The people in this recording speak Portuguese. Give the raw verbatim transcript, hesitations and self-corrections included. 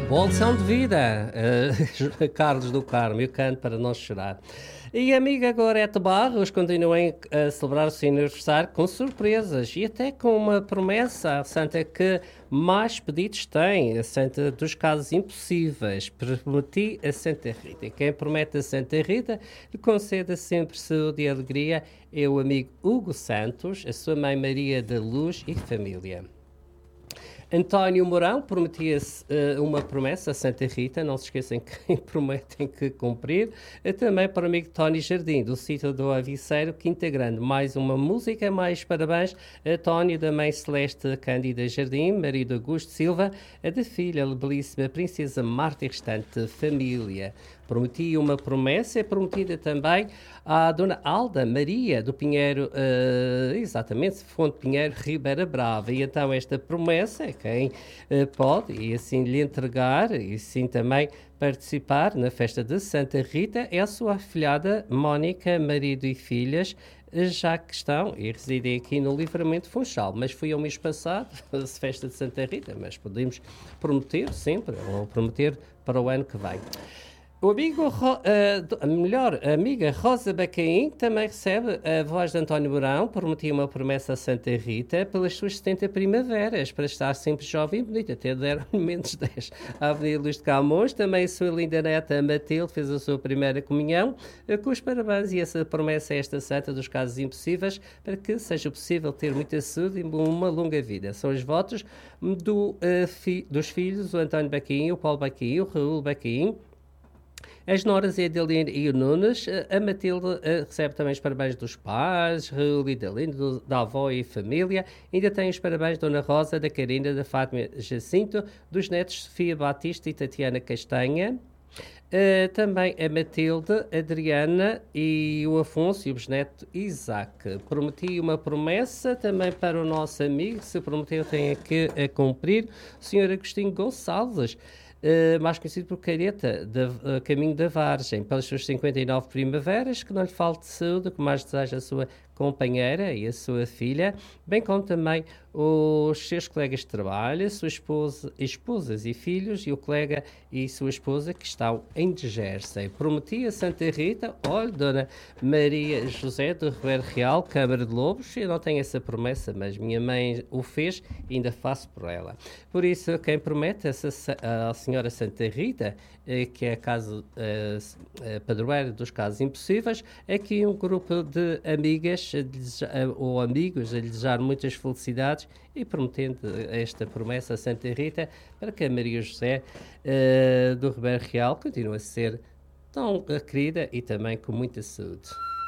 Boa lição de vida, uh, Carlos do Carmo, eu canto para não chorar. E a amiga Gorete Barros continuem a celebrar o seu aniversário com surpresas e até com uma promessa à Santa que mais pedidos tem, a Santa dos casos impossíveis. Prometi a Santa Rita. E quem promete a Santa Rita lhe conceda sempre saúde e alegria é o amigo Hugo Santos, a sua mãe Maria da Luz e família. António Mourão prometia uh, uma promessa a Santa Rita, não se esqueçam que quem promete tem que cumprir. Uh, também para o amigo Tony Jardim, do sítio do Aviceiro, Quinta Grande. Mais uma música, mais parabéns a Tony, da mãe Celeste Cândida Jardim, marido Augusto Silva, a da filha, a belíssima Princesa Marta e restante família. Prometi uma promessa, é prometida também à Dona Alda Maria do Pinheiro, uh, exatamente, Fonte Pinheiro, Ribeira Brava. E então esta promessa é quem uh, pode, e assim lhe entregar, e assim também participar na festa de Santa Rita, é a sua afilhada Mónica, marido e filhas, já que estão e residem aqui no Livramento Funchal. Mas foi ao mês passado, a festa de Santa Rita, mas podemos prometer sempre, ou prometer para o ano que vem. O amigo, uh, a melhor amiga Rosa Bacaim também recebe a voz de António Mourão, prometia uma promessa a Santa Rita pelas suas setenta primaveras, para estar sempre jovem e bonita, até deram menos dez. A Avenida Luz de Camões, também a sua linda neta Matilde fez a sua primeira comunhão, uh, com os parabéns e essa promessa é esta Santa dos casos impossíveis, para que seja possível ter muita saúde e uma longa vida. São os votos do, uh, fi, dos filhos, o António Bacaim, o Paulo Bacaim, o Raul Bacaim, as noras é a Adeline e o Nunes. A Matilde uh, recebe também os parabéns dos pais, Raul e Adeline, do, da avó e família. Ainda tem os parabéns da Dona Rosa, da Carina, da Fátima Jacinto, dos netos Sofia Batista e Tatiana Castanha. Uh, também a Matilde, a Adriana e o Afonso e o bisneto Isaac. Prometi uma promessa também para o nosso amigo, se prometeu tem que a cumprir, o senhor Agostinho Gonçalves. Uh, mais conhecido por Careta, de, uh, Caminho da Vargem, pelas suas cinquenta e nove primaveras, que não lhe falte saúde, que mais deseja a sua companheira e a sua filha, bem como também os seus colegas de trabalho, a sua esposa, esposas e filhos, e o colega e sua esposa que estão em Jersey. Prometi a Santa Rita, olha, Dona Maria José do Ribeiro Real, Câmara de Lobos, eu não tenho essa promessa, mas minha mãe o fez e ainda faço por ela. Por isso, quem promete essa, a Senhora Santa Rita, que é a casa a padroeira dos casos impossíveis, aqui um grupo de amigas a desejar, ou amigos a lhe desejar muitas felicidades e prometendo esta promessa a Santa Rita para que a Maria José uh, do Ribeiro Real continue a ser tão querida e também com muita saúde.